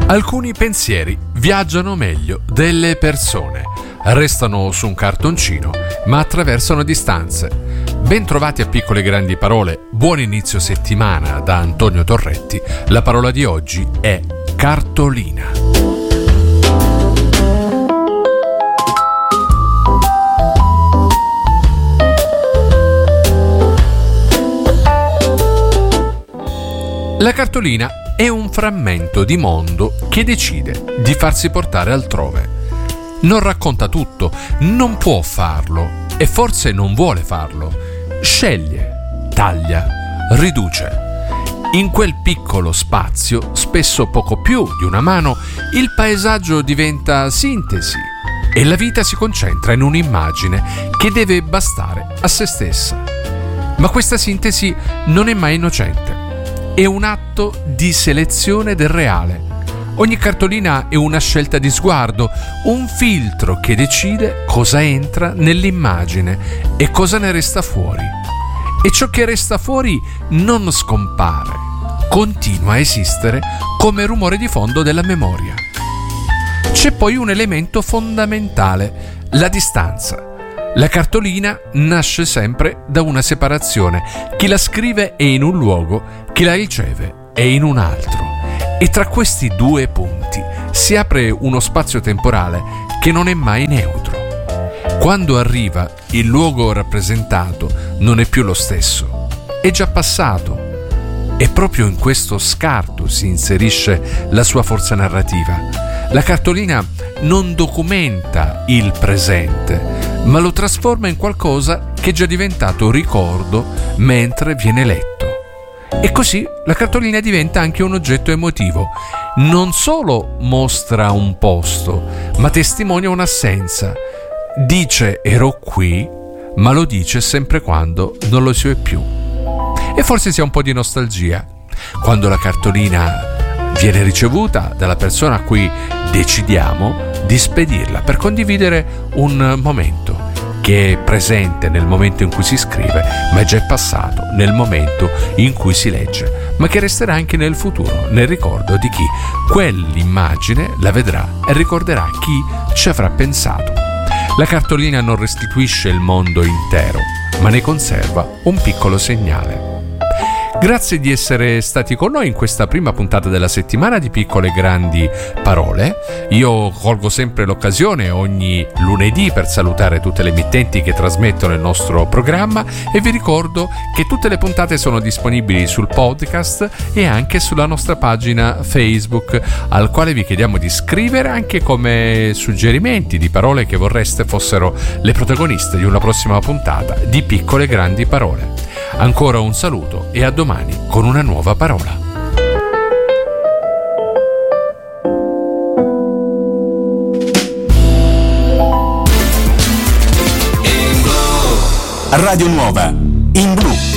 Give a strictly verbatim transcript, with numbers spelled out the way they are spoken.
Alcuni pensieri viaggiano meglio delle persone, restano su un cartoncino, ma attraversano distanze. Ben trovati a Piccole Grandi Parole, buon inizio settimana da Antonio Torretti. La parola di oggi è cartolina. La cartolina è un frammento di mondo che decide di farsi portare altrove. Non racconta tutto, non può farlo e forse non vuole farlo. Sceglie, taglia, riduce. In quel piccolo spazio, spesso poco più di una mano, il paesaggio diventa sintesi e la vita si concentra in un'immagine che deve bastare a se stessa. Ma questa sintesi non è mai innocente. È un atto di selezione del reale. Ogni cartolina è una scelta di sguardo, un filtro che decide cosa entra nell'immagine e cosa ne resta fuori. E ciò che resta fuori non scompare, continua a esistere come rumore di fondo della memoria. C'è poi un elemento fondamentale, la distanza. La cartolina nasce sempre da una separazione. Chi la scrive è in un luogo, chi la riceve è in un altro. E tra questi due punti si apre uno spazio temporale che non è mai neutro. Quando arriva, il luogo rappresentato non è più lo stesso, è già passato. E proprio in questo scarto si inserisce la sua forza narrativa. La cartolina non documenta il presente, ma lo trasforma in qualcosa che è già diventato ricordo mentre viene letto. E così la cartolina diventa anche un oggetto emotivo. Non solo mostra un posto, ma testimonia un'assenza. Dice ero qui, ma lo dice sempre quando non lo si è più. E forse sia un po' di nostalgia. Quando la cartolina viene ricevuta dalla persona a cui decidiamo di spedirla per condividere un momento che è presente nel momento in cui si scrive, ma è già passato nel momento in cui si legge, ma che resterà anche nel futuro, nel ricordo di chi quell'immagine la vedrà e ricorderà chi ci avrà pensato. La cartolina non restituisce il mondo intero, ma ne conserva un piccolo segnale. Grazie di essere stati con noi in questa prima puntata della settimana di Piccole Grandi Parole. Io colgo sempre l'occasione ogni lunedì per salutare tutte le emittenti che trasmettono il nostro programma e vi ricordo che tutte le puntate sono disponibili sul podcast e anche sulla nostra pagina Facebook, al quale vi chiediamo di scrivere anche come suggerimenti di parole che vorreste fossero le protagoniste di una prossima puntata di Piccole Grandi Parole. Ancora un saluto e a domani con una nuova parola. Radio Nuova in blu.